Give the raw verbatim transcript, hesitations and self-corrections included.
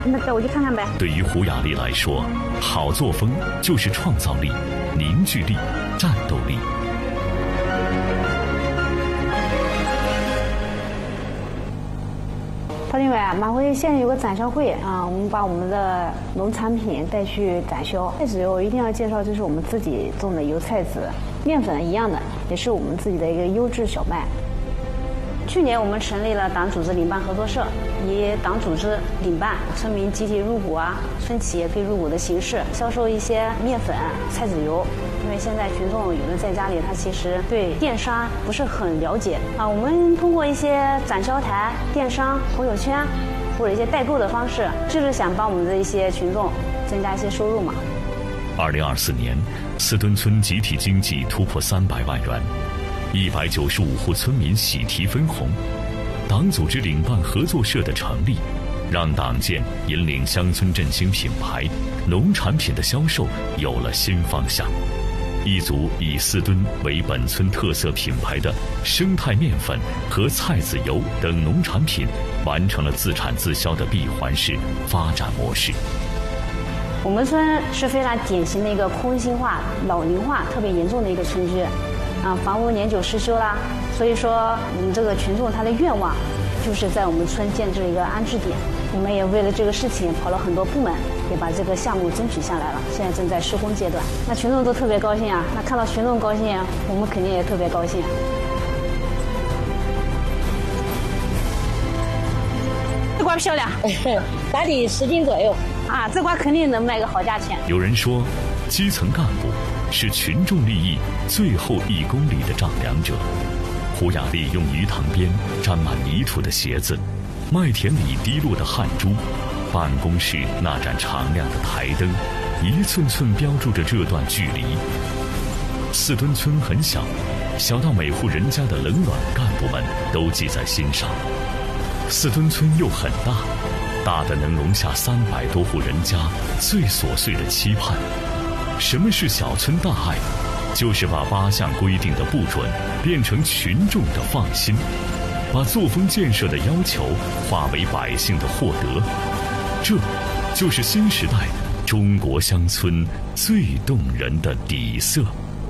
那带我去看看呗。 对于胡雅丽来说，好作风就是创造力、凝聚力、战斗力。 陶经纬，马会现在有个展销会啊，我们把我们的农产品带去展销。菜籽油一定要介绍，这是我们自己种的油菜籽，面粉一样的，也是我们自己的一个优质小麦。去年我们成立了党组织领办合作社，以党组织领办村民集体入股啊，村企也可以入股的形式，销售一些面粉、菜籽油。因为现在群众有的在家里，他其实对电商不是很了解啊。我们通过一些展销台、电商、朋友圈或者一些代购的方式，就是想帮我们的一些群众增加一些收入嘛。 二零二四年，四墩村集体经济突破三百万元，一百九十五户村民喜提分红。党组织领办合作社的成立，让党建引领乡村振兴品牌、农产品的销售有了新方向。一组以四墩为本村特色品牌的生态面粉和菜籽油等农产品，完成了自产自销的闭环式发展模式。 我们村是非常典型的一个空心化、老龄化特别严重的一个村居，啊，房屋年久失修啦，所以说我们这个群众他的愿望就是在我们村建制一个安置点。我们也为了这个事情跑了很多部门，也把这个项目争取下来了，现在正在施工阶段。那群众都特别高兴啊，那看到群众高兴，我们肯定也特别高兴。这瓜漂亮， 打底十斤左右啊，这瓜肯定能卖个好价钱。 有人说，基层干部是群众利益最后一公里的丈量者。胡雅丽用鱼塘边沾满泥土的鞋子，麦田里滴落的汗珠，办公室那盏常亮的台灯，一寸寸标注着这段距离。四墩村很小，小到每户人家的冷暖干部们都记在心上。四墩村又很大，大的能容下三百多户人家最琐碎的期盼。什么是小村大爱？就是把八项规定的不准变成群众的放心，把作风建设的要求化为百姓的获得。这就是新时代中国乡村最动人的底色。